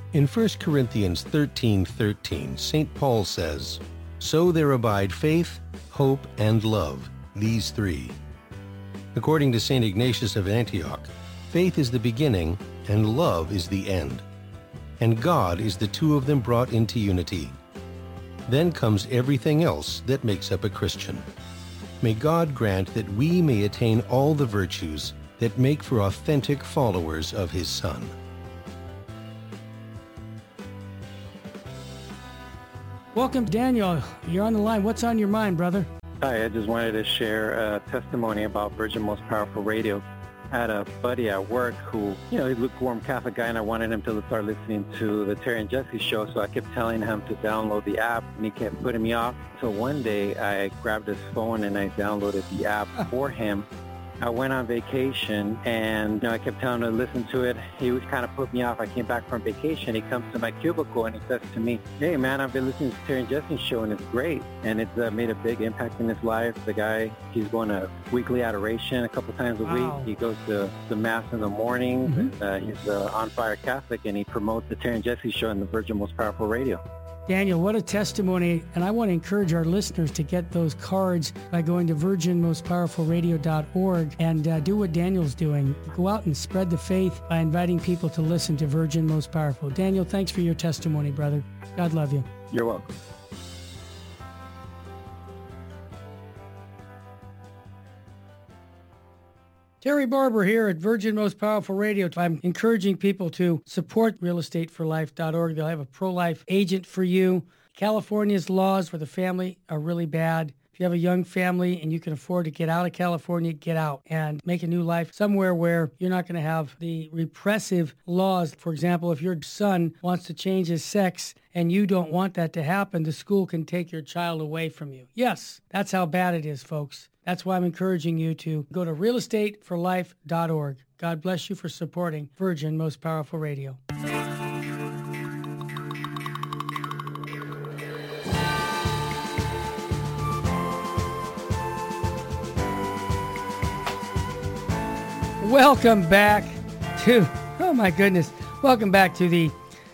In 1 Corinthians 13:13, St. Paul says, "So there abide faith, hope, and love, these three." According to St. Ignatius of Antioch, faith is the beginning and love is the end. And God is the two of them brought into unity. Then comes everything else that makes up a Christian. May God grant that we may attain all the virtues that make for authentic followers of His Son. Welcome, Daniel. You're on the line. What's on your mind, brother? Hi, I just wanted to share a testimony about Virgin Most Powerful Radio. I had a buddy at work who, he's a lukewarm Catholic guy, and I wanted him to start listening to the Terry and Jesse show, so I kept telling him to download the app, and he kept putting me off. So one day, I grabbed his phone and I downloaded the app for him. I went on vacation, and I kept telling him to listen to it. He was kind of put me off. I came back from vacation. He comes to my cubicle, and he says to me, "Hey, man, I've been listening to Terry and Jesse's show, and it's great." And it's made a big impact in his life. The guy, he's going to weekly adoration a couple times a week. He goes to the Mass in the morning. Mm-hmm. He's an on-fire Catholic, and he promotes the Terry and Jesse show on the Virgin Most Powerful Radio. Daniel, what a testimony, and I want to encourage our listeners to get those cards by going to virginmostpowerfulradio.org and do what Daniel's doing. Go out and spread the faith by inviting people to listen to Virgin Most Powerful. Daniel, thanks for your testimony, brother. God love you. You're welcome. Terry Barber here at Virgin Most Powerful Radio. I'm encouraging people to support realestateforlife.org. They'll have a pro-life agent for you. California's laws for the family are really bad. If you have a young family and you can afford to get out of California, get out and make a new life somewhere where you're not going to have the repressive laws. For example, if your son wants to change his sex and you don't want that to happen, the school can take your child away from you. Yes, that's how bad it is, folks. That's why I'm encouraging you to go to realestateforlife.org. God bless you for supporting Virgin Most Powerful Radio. Welcome back to, welcome back to the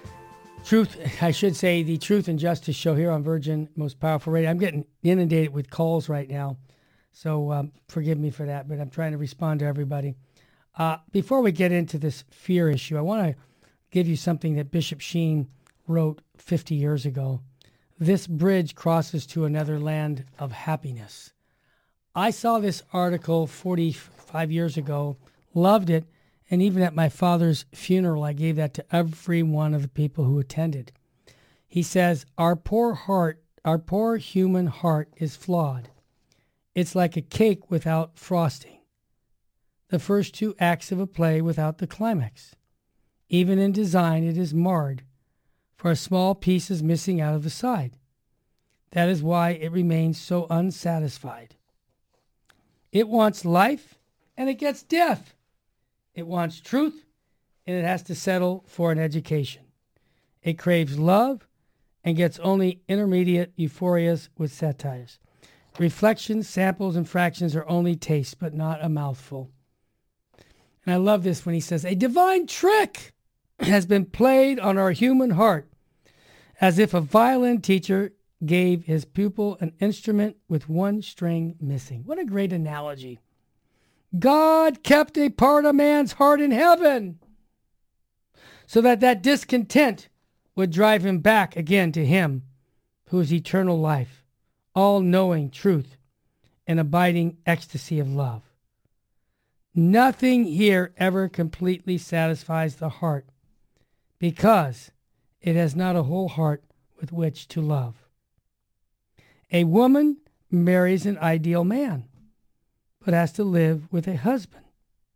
the Truth and Justice show here on Virgin Most Powerful Radio. I'm getting inundated with calls right now. So forgive me for that, but I'm trying to respond to everybody. Before we get into this fear issue, I want to give you something that Bishop Sheen wrote 50 years ago. This bridge crosses to another land of happiness. I saw this article 45 years ago, loved it, and even at my father's funeral, I gave that to every one of the people who attended. He says, our poor human heart is flawed. It's like a cake without frosting. The first two acts of a play without the climax. Even in design, it is marred, for a small piece is missing out of the side. That is why it remains so unsatisfied. It wants life, and it gets death. It wants truth, and it has to settle for an education. It craves love, and gets only intermediate euphorias with satires. Reflections, samples, and fractions are only taste, but not a mouthful. And I love this when he says, a divine trick has been played on our human heart, as if a violin teacher gave his pupil an instrument with one string missing. What a great analogy. God kept a part of man's heart in heaven, so that discontent would drive him back again to him who is eternal life, all-knowing truth, and abiding ecstasy of love. Nothing here ever completely satisfies the heart, because it has not a whole heart with which to love. A woman marries an ideal man, but has to live with a husband.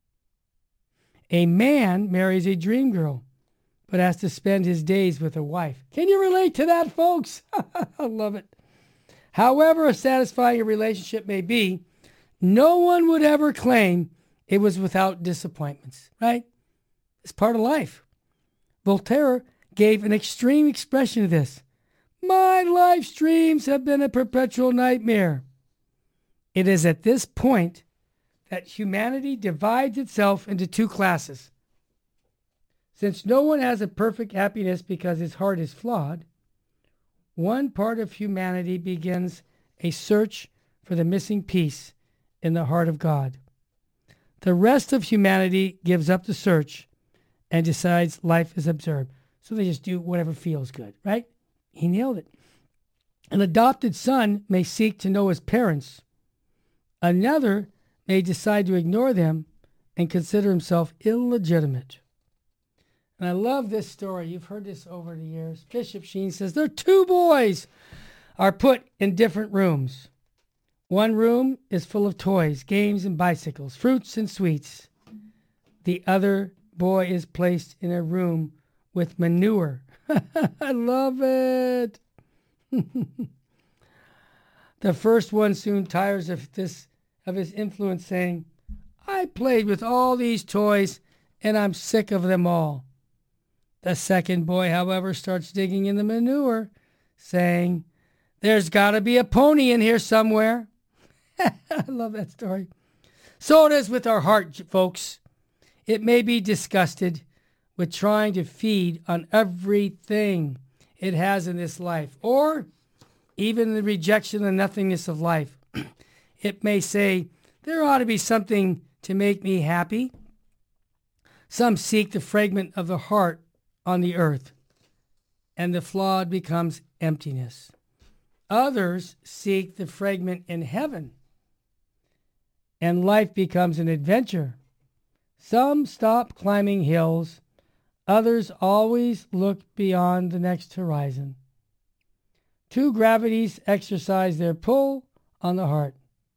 A man marries a dream girl, but has to spend his days with a wife. Can you relate to that, folks? I love it. However satisfying a relationship may be, no one would ever claim it was without disappointments, right? It's part of life. Voltaire gave an extreme expression to this. My life's dreams have been a perpetual nightmare. It is at this point that humanity divides itself into two classes. Since no one has a perfect happiness because his heart is flawed, one part of humanity begins a search for the missing piece in the heart of God. The rest of humanity gives up the search and decides life is absurd. So they just do whatever feels good, right? He nailed it. An adopted son may seek to know his parents. Another may decide to ignore them and consider himself illegitimate. And I love this story. You've heard this over the years. Bishop Sheen says, there are two boys are put in different rooms. One room is full of toys, games, and bicycles, fruits and sweets. The other boy is placed in a room with manure. I love it. The first one soon tires of his influence, saying, I played with all these toys and I'm sick of them all. The second boy, however, starts digging in the manure, saying, there's got to be a pony in here somewhere. I love that story. So it is with our heart, folks. It may be disgusted with trying to feed on everything it has in this life, or even the rejection and nothingness of life. It may say, there ought to be something to make me happy. Some seek the fragment of the heart on the earth, and the flawed becomes emptiness. Others seek the fragment in heaven, and life becomes an adventure. Some stop climbing hills. Others always look beyond the next horizon. Two gravities exercise their pull on the heart.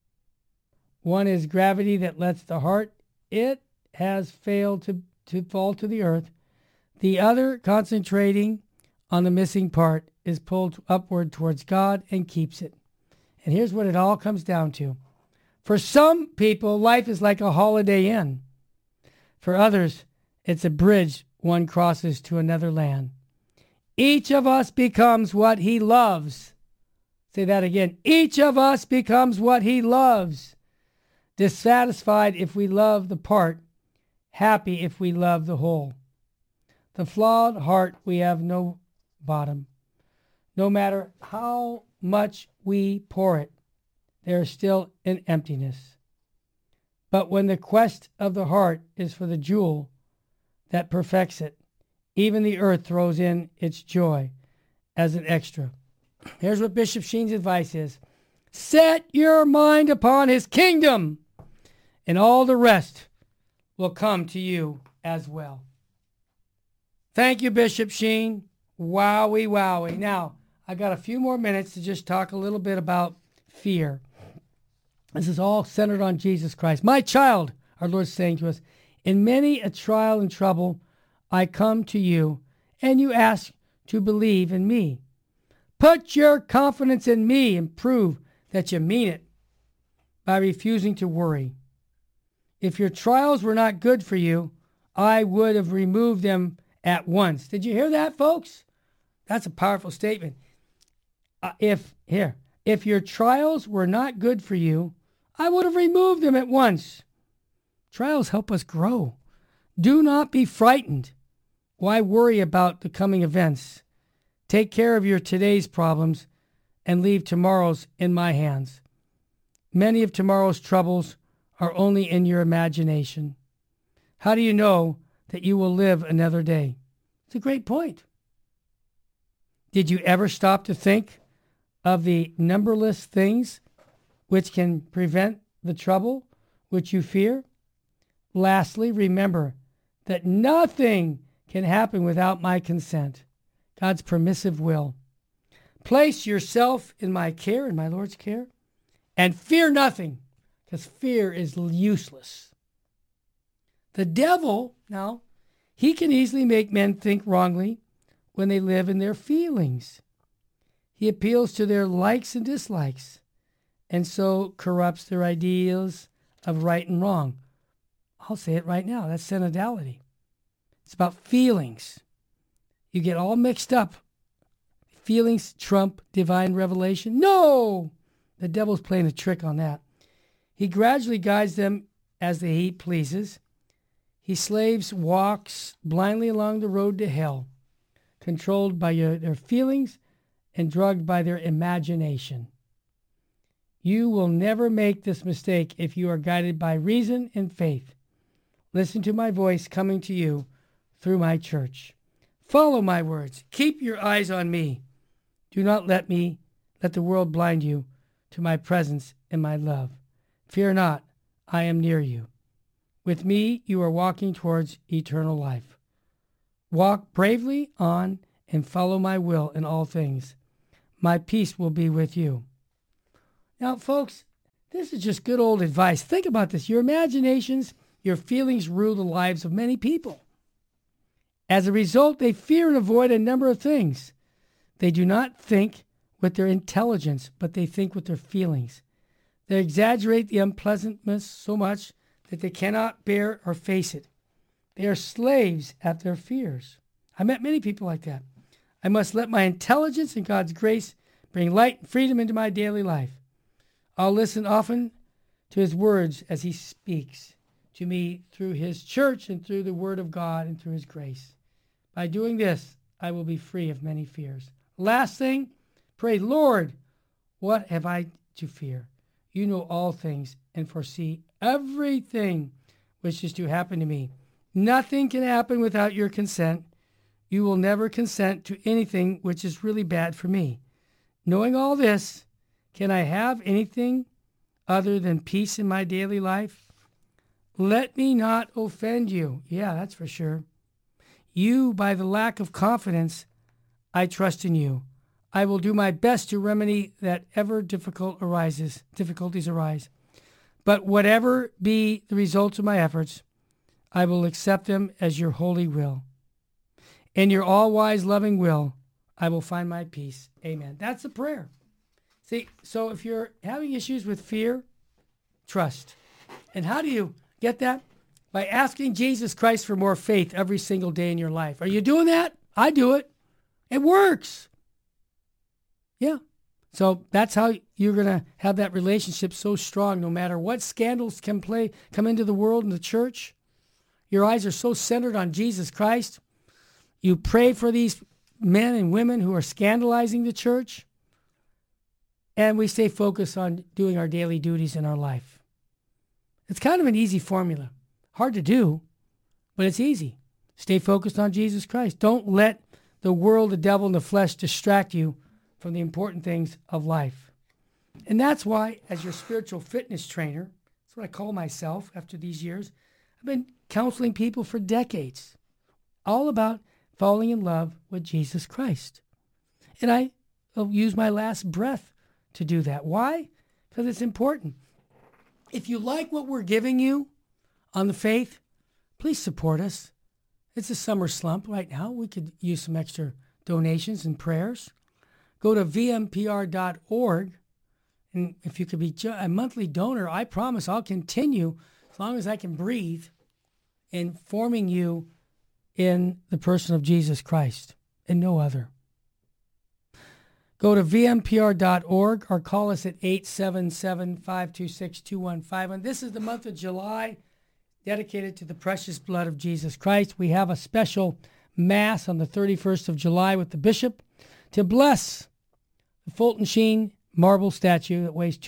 One is gravity that lets the heart it has failed to fall to the earth. The other, concentrating on the missing part, is pulled upward towards God and keeps it. And here's what it all comes down to. For some people, life is like a Holiday Inn. For others, it's a bridge one crosses to another land. Each of us becomes what he loves. Say that again. Each of us becomes what he loves. Dissatisfied if we love the part, happy if we love the whole. The flawed heart, we have no bottom. No matter how much we pour it, there is still an emptiness. But when the quest of the heart is for the jewel that perfects it, even the earth throws in its joy as an extra. Here's what Bishop Sheen's advice is. Set your mind upon his kingdom, and all the rest will come to you as well. Thank you, Bishop Sheen. Wowie, wowie. Now, I got a few more minutes to just talk a little bit about fear. This is all centered on Jesus Christ. My child, our Lord's saying to us, in many a trial and trouble, I come to you, and you ask to believe in me. Put your confidence in me and prove that you mean it by refusing to worry. If your trials were not good for you, I would have removed them at once. Did you hear that, folks? That's a powerful statement. If your trials were not good for you, I would have removed them at once. Trials help us grow. Do not be frightened. Why worry about the coming events? Take care of your today's problems and leave tomorrow's in my hands. Many of tomorrow's troubles are only in your imagination. How do you know that you will live another day? It's a great point. Did you ever stop to think of the numberless things which can prevent the trouble which you fear? Lastly, remember that nothing can happen without my consent, God's permissive will. Place yourself in my care, in my Lord's care, and fear nothing, because fear is useless. The devil, now, he can easily make men think wrongly when they live in their feelings. He appeals to their likes and dislikes, and so corrupts their ideas of right and wrong. I'll say it right now. That's synodality. It's about feelings. You get all mixed up. Feelings trump divine revelation. No! The devil's playing a trick on that. He gradually guides them as the heat pleases. He slaves walks blindly along the road to hell, controlled by their feelings and drugged by their imagination. You will never make this mistake if you are guided by reason and faith. Listen to my voice coming to you through my church. Follow my words. Keep your eyes on me. Do not let the world blind you to my presence and my love. Fear not, I am near you. With me, you are walking towards eternal life. Walk bravely on and follow my will in all things. My peace will be with you. Now, folks, this is just good old advice. Think about this. Your imaginations, your feelings rule the lives of many people. As a result, they fear and avoid a number of things. They do not think with their intelligence, but they think with their feelings. They exaggerate the unpleasantness so much that they cannot bear or face it. They are slaves at their fears. I met many people like that. I must let my intelligence and God's grace bring light and freedom into my daily life. I'll listen often to his words as he speaks to me through his church and through the word of God and through his grace. By doing this, I will be free of many fears. Last thing, pray, Lord, what have I to fear? You know all things and foresee everything which is to happen to me. Nothing can happen without your consent. You will never consent to anything which is really bad for me. Knowing all this, can I have anything other than peace in my daily life? Let me not offend you. Yeah, that's for sure. You, by the lack of confidence, I trust in you. I will do my best to remedy that ever difficulties arise. But whatever be the results of my efforts, I will accept them as your holy will. In your all-wise, loving will, I will find my peace. Amen. That's a prayer. See, so if you're having issues with fear, trust. And how do you get that? By asking Jesus Christ for more faith every single day in your life. Are you doing that? I do it. It works. Yeah. So that's how you're going to have that relationship so strong no matter what scandals come into the world and the church. Your eyes are so centered on Jesus Christ. You pray for these men and women who are scandalizing the church. And we stay focused on doing our daily duties in our life. It's kind of an easy formula. Hard to do, but it's easy. Stay focused on Jesus Christ. Don't let the world, the devil, and the flesh distract you from the important things of life. And that's why, as your spiritual fitness trainer, that's what I call myself after these years, I've been counseling people for decades, all about falling in love with Jesus Christ. And I will use my last breath to do that. Why? Because it's important. If you like what we're giving you on the faith, please support us. It's a summer slump right now. We could use some extra donations and prayers. Go to vmpr.org, and if you could be a monthly donor, I promise I'll continue as long as I can breathe in forming you in the person of Jesus Christ and no other. Go to vmpr.org or call us at 877-526-2151. This is the month of July dedicated to the precious blood of Jesus Christ. We have a special Mass on the 31st of July with the bishop to bless the Fulton Sheen marble statue that weighs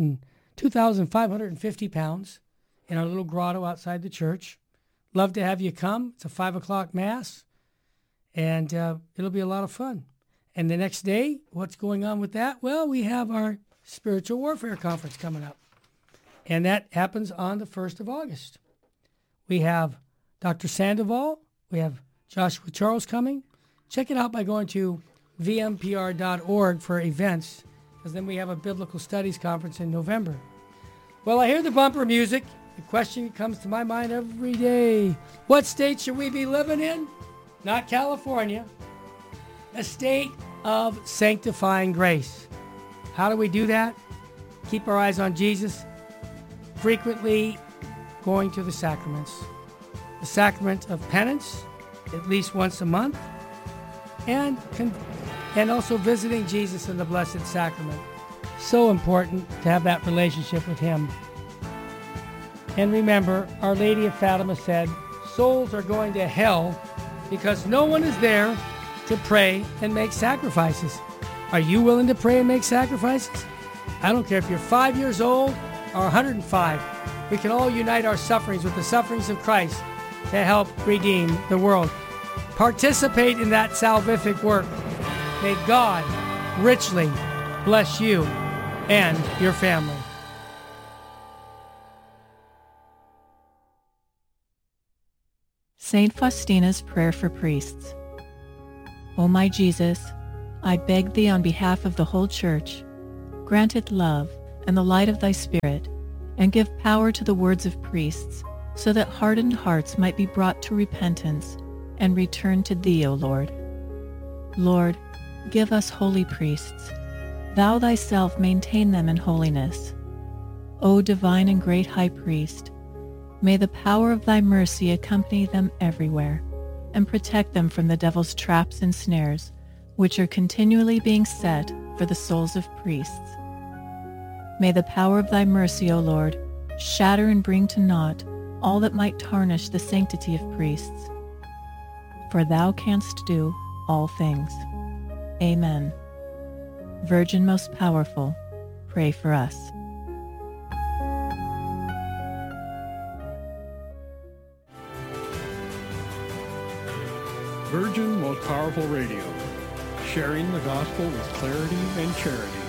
2,550 pounds in our little grotto outside the church. Love to have you come. It's a 5 o'clock Mass, and it'll be a lot of fun. And the next day, what's going on with that? Well, we have our Spiritual Warfare Conference coming up, and that happens on the 1st of August. We have Dr. Sandoval. We have Joshua Charles coming. Check it out by going to vmpr.org for events, because then we have a Biblical Studies Conference in November. Well, I hear the bumper music. The question comes to my mind every day. What state should we be living in? Not California. A state of sanctifying grace. How do we do that? Keep our eyes on Jesus. Frequently going to the sacraments. The sacrament of penance, at least once a month. And also visiting Jesus in the Blessed Sacrament. So important to have that relationship with him. And remember, Our Lady of Fatima said, souls are going to hell because no one is there to pray and make sacrifices. Are you willing to pray and make sacrifices? I don't care if you're 5 years old or 105. We can all unite our sufferings with the sufferings of Christ to help redeem the world. Participate in that salvific work. May God richly bless you and your family. Saint Faustina's Prayer for Priests. O my Jesus, I beg thee on behalf of the whole Church, grant it love and the light of thy Spirit, and give power to the words of priests, so that hardened hearts might be brought to repentance and return to thee, O Lord. Lord, give us holy priests. Thou thyself maintain them in holiness. O divine and great High Priest, may the power of thy mercy accompany them everywhere, and protect them from the devil's traps and snares, which are continually being set for the souls of priests. May the power of thy mercy, O Lord, shatter and bring to naught all that might tarnish the sanctity of priests. For thou canst do all things. Amen. Virgin most powerful, pray for us. Virgin Most Powerful Radio, sharing the gospel with clarity and charity.